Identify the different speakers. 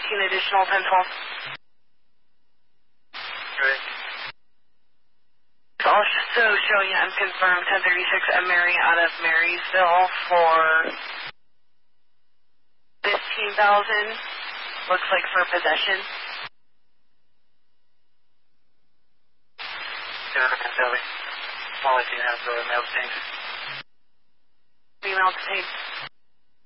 Speaker 1: additional 1012.
Speaker 2: Great.
Speaker 1: Also showing unconfirmed 1036 at Mary out of Marysville for 15,000. Looks like for possession.
Speaker 2: Philly. Molly, do you have the mail tank?
Speaker 1: Email to tape.